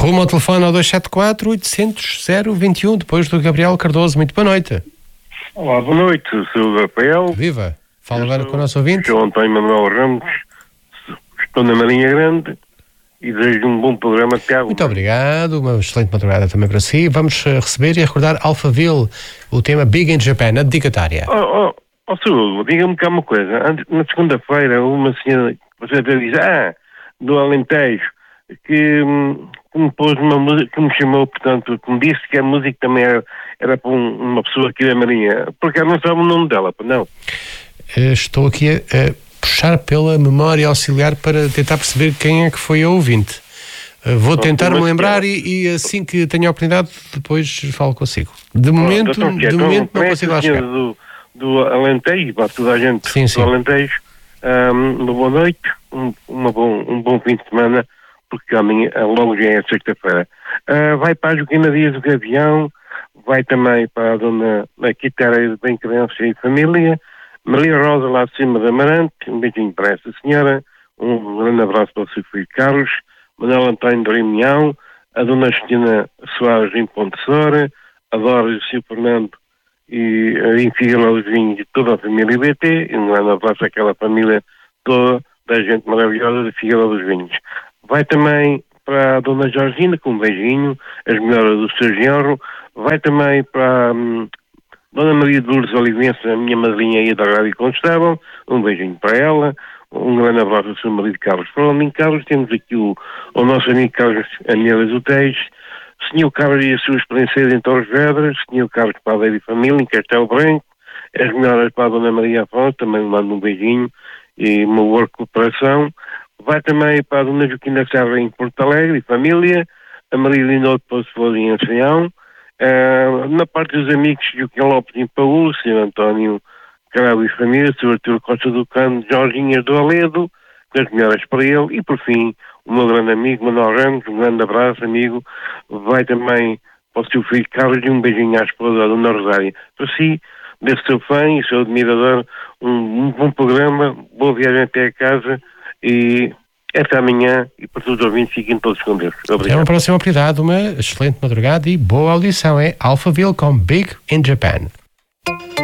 Rumo ao telefone ao 274-800-021, depois do Gabriel Cardoso. Muito boa noite. Olá, boa noite, sou o Rafael. Viva! Fala agora com o nosso ouvinte. Sou António Manuel Ramos, estou na Marinha Grande e desejo um bom programa, Tiago. Muito obrigado, uma excelente madrugada também para si. Vamos receber e recordar Alphaville, o tema Big in Japan, a dedicatória. Senhor, diga-me cá uma coisa. Na segunda-feira, uma senhora que você até diz, do Alentejo, que me pôs uma música, que me chamou, portanto, que me disse que a música também era para uma pessoa aqui da Marinha, porque eu não sabe o nome dela, não. Estou aqui a puxar pela memória auxiliar para tentar perceber quem é que foi a ouvinte. Vou tentar me lembrar e assim que tenho a oportunidade, depois falo consigo. De momento não consigo lá chegar. Do Alentejo, para toda a gente do Alentejo, uma boa noite, um bom fim de semana, porque amanhã, logo já é sexta-feira. Vai para a Joaquina Dias do Gavião, vai também para a dona Quitéria de Bem Criança e Família, Maria Rosa lá de cima da Amarante, um beijinho para essa senhora, um grande abraço para o seu filho Carlos, Manuel António de Rimião, a dona Justina Soares em Pontessora, a Dora e o seu Fernando e em Figueira dos Vinhos e toda a família BT, e um grande abraço àquela família toda da gente maravilhosa de Figueira dos Vinhos. Vai também para a dona Georgina, com um beijinho, as melhoras do seu genro. Vai também para dona Maria de Lourdes Olivença, a minha madrinha aí da Rádio Constable, um beijinho para ela. Um grande abraço ao seu marido Carlos. Falando em Carlos, temos aqui o nosso amigo Carlos Anielas Hotéis, Senhor Carlos e as suas princesas em Torres Vedras, Senhor Carlos Padeiro e Família em Castelo Branco, as melhoras para a dona Maria Afonso, também mando um beijinho e uma boa recuperação. Vai também para a dona Joaquina Serra em Porto Alegre e Família, a Maria Linda de Poço Flores em Anfião, na parte dos amigos Joaquim Lopes em Paúl, Sr. António Carvalho e Família, Sr. Artur Costa do Cano, Jorginhas do Aledo, as melhoras para ele, e por fim, o meu grande amigo Manuel Ramos, um grande abraço, amigo. Vai também para o seu filho Carlos e um beijinho à esposa da dona Rosária. Para si, desse seu fã e seu admirador, um bom programa, boa viagem até a casa e até amanhã, e para todos os ouvintes fiquem todos com Deus. Obrigado. É uma próxima oportunidade, uma excelente madrugada e boa audição. É Alphaville com Big in Japan.